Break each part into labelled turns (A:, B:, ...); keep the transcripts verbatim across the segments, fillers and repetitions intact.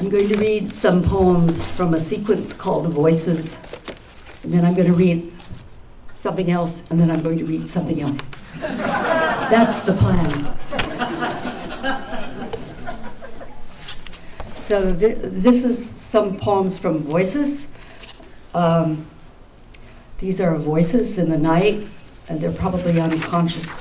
A: I'm going to read some poems from a sequence called Voices, and then I'm going to read something else, and then I'm going to read something else. That's the plan. So th- this is some poems from Voices. Um, these are voices in the night, and they're probably unconscious.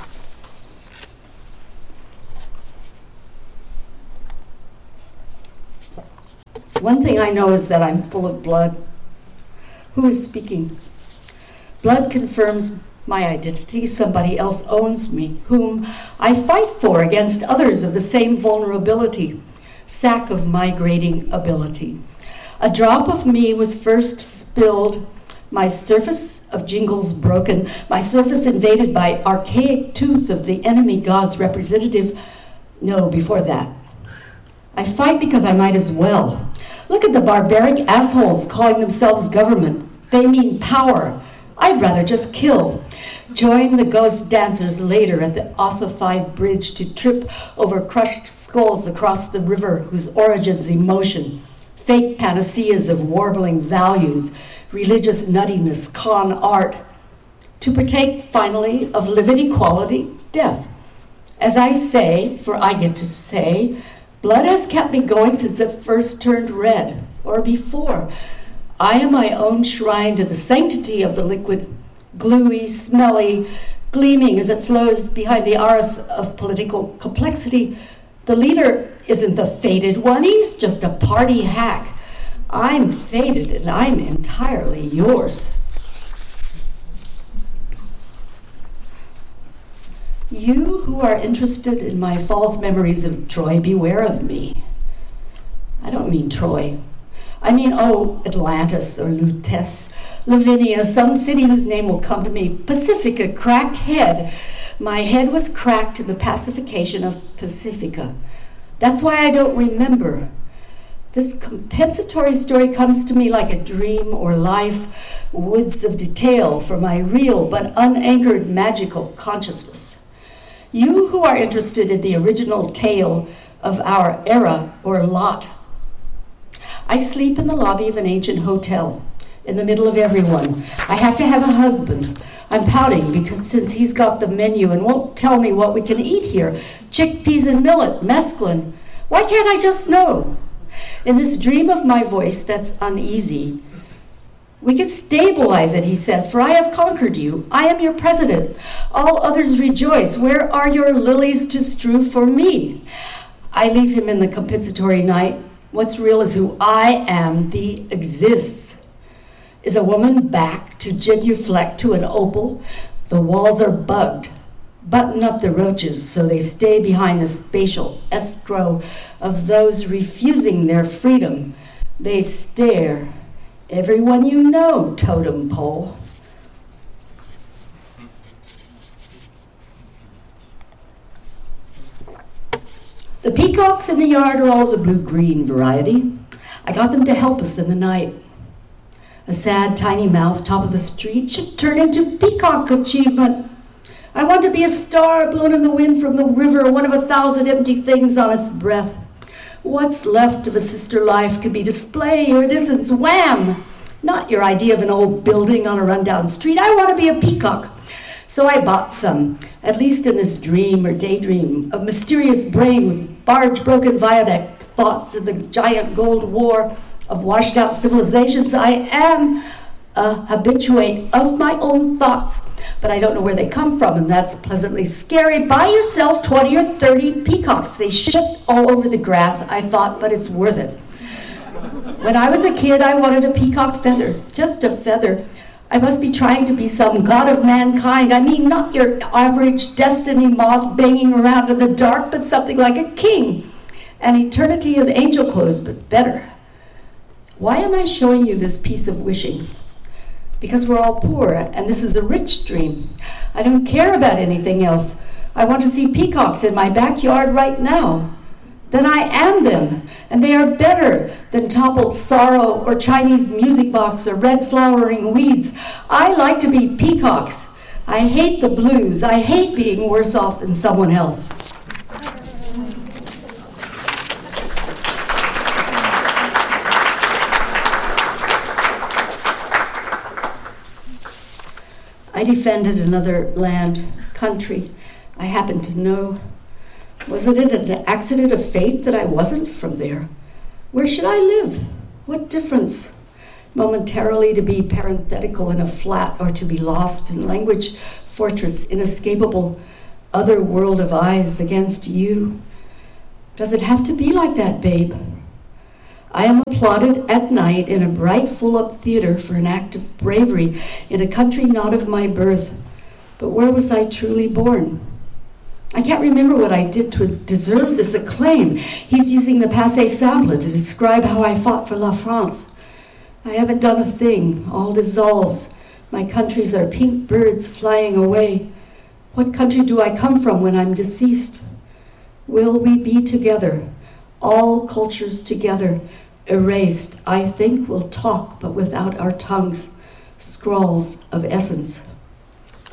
A: One thing I know is that I'm full of blood. Who is speaking? Blood confirms my identity. Somebody else owns me, whom I fight for against others of the same vulnerability, sack of migrating ability. A drop of me was first spilled, my surface of jingles broken, my surface invaded by archaic tooth of the enemy god's representative. No, before that. I fight because I might as well. Look at the barbaric assholes calling themselves government. They mean power. I'd rather just kill. Join the ghost dancers later at the ossified bridge to trip over crushed skulls across the river whose origins emotion, fake panaceas of warbling values, religious nuttiness, con art, to partake finally of livid equality, death. As I say, for I get to say, blood has kept me going since it first turned red, or before. I am my own shrine to the sanctity of the liquid, gluey, smelly, gleaming as it flows behind the arras of political complexity. The leader isn't the fated one, he's just a party hack. I'm fated and I'm entirely yours. You who are interested in my false memories of Troy, beware of me. I don't mean Troy. I mean, oh, Atlantis or Lutece, Lavinia, some city whose name will come to me. Pacifica, cracked head. My head was cracked in the pacification of Pacifica. That's why I don't remember. This compensatory story comes to me like a dream or life, woods of detail for my real but unanchored magical consciousness. You who are interested in the original tale of our era or lot. I sleep in the lobby of an ancient hotel, in the middle of everyone. I have to have a husband. I'm pouting because since he's got the menu and won't tell me what we can eat here, chickpeas and millet, mesclun. Why can't I just know? In this dream of my voice that's uneasy, we can stabilize it, he says, for I have conquered you. I am your president. All others rejoice. Where are your lilies to strew for me? I leave him in the compensatory night. What's real is who I am, the exists. Is a woman back to genuflect to an opal? The walls are bugged. Button up the roaches so they stay behind the spatial escrow of those refusing their freedom. They stare. Everyone you know, totem pole. The peacocks in the yard are all the blue-green variety. I got them to help us in the night. A sad, tiny mouth, top of the street, should turn into peacock achievement. I want to be a star blown in the wind from the river, one of a thousand empty things on its breath. What's left of a sister life could be display, iridescence, wham! Not your idea of an old building on a rundown street. I want to be a peacock. So I bought some, at least in this dream or daydream of mysterious brain with barge-broken viaduct thoughts of the giant gold war of washed-out civilizations. I am a habituate of my own thoughts, but I don't know where they come from, and that's pleasantly scary. Buy yourself twenty or thirty peacocks. They shit all over the grass, I thought, but it's worth it. When I was a kid, I wanted a peacock feather, just a feather. I must be trying to be some god of mankind. I mean, not your average destiny moth banging around in the dark, but something like a king. An eternity of angel clothes, but better. Why am I showing you this piece of wishing? Because we're all poor, and this is a rich dream. I don't care about anything else. I want to see peacocks in my backyard right now. Then I am them, and they are better than toppled sorrow or Chinese music box or red flowering weeds. I like to be peacocks. I hate the blues. I hate being worse off than someone else. I defended another land, country I happened to know. Wasn't it an accident of fate that I wasn't from there? Where should I live? What difference? Momentarily to be parenthetical in a flat or to be lost in language fortress, inescapable other world of eyes against you. Does it have to be like that, babe? I am applauded at night in a bright, full-up theater for an act of bravery in a country not of my birth. But where was I truly born? I can't remember what I did to deserve this acclaim. He's using the passé simple to describe how I fought for La France. I haven't done a thing. All dissolves. My countries are pink birds flying away. What country do I come from when I'm deceased? Will we be together, all cultures together, erased? I think we'll talk, but without our tongues, scrawls of essence.